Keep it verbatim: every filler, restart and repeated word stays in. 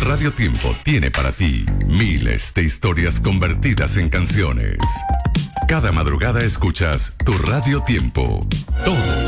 Radio Tiempo tiene para ti miles de historias convertidas en canciones. Cada madrugada escuchas tu Radio Tiempo. Todo